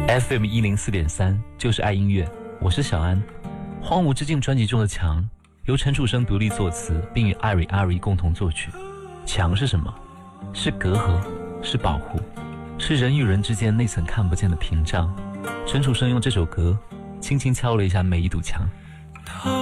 FM 104.3就是爱音乐，我是小安。荒芜之境专辑中的墙由陈楚生独立作词，并与艾瑞阿瑞共同作曲。墙是什么？是隔阂，是保护，是人与人之间那层看不见的屏障。陈楚生用这首歌轻轻敲了一下每一堵墙。